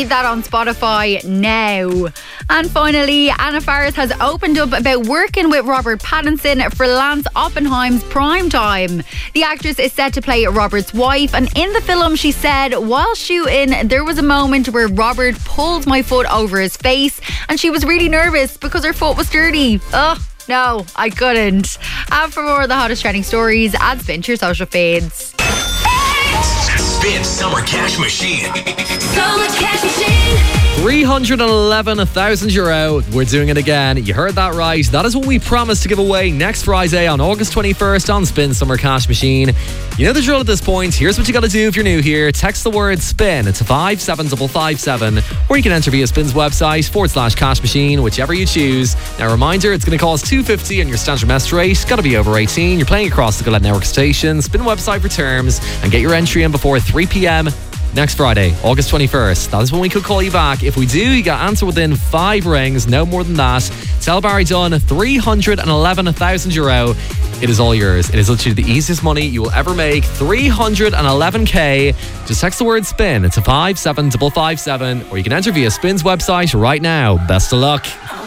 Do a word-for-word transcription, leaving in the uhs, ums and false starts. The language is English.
read that on Spotify now. And finally, Anna Faris has opened up about working with Robert Pattinson for Lance Oppenheim's Prime Time. The actress is set to play Robert's wife, and in the film she said, while shooting, there was a moment where Robert pulled my foot over his face and she was really nervous because her foot was dirty. Ugh. No, I couldn't. And for more of the hottest trending stories, add Spin to your social feeds. Spin Summer Cash Machine. Summer Cash Machine. three hundred eleven thousand euro. We're doing it again. You heard that right. That is what we promised to give away next Friday on August twenty-first on Spin Summer Cash Machine. You know the drill at this point. Here's what you got to do if you're new here. Text the word SPIN to five seven five five seven, or you can enter via Spin's website forward slash cash machine, whichever you choose. Now, reminder, it's going to cost two hundred fifty on your standard message rate. Got to be over eighteen. You're playing across the Gillette Network station. Spin website for terms and get your entry in before three p.m. next Friday, August twenty-first. That is when we could call you back. If we do, you got to answer within five rings, no more than that. Tell Barry Dunn, three hundred eleven thousand euro. It is all yours. It is literally the easiest money you will ever make. three hundred eleven k. Just text the word SPIN to five seven five five seven, or you can enter via Spin's website right now. Best of luck.